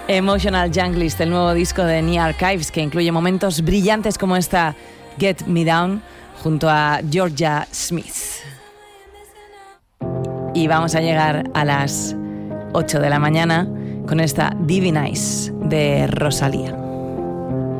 Emotional Junglist, el nuevo disco de New Archives, que incluye momentos brillantes como esta Get Me Down junto a Georgia Smith. Y vamos a llegar a las 8 de la mañana con esta Divine Eyes de Rosalía.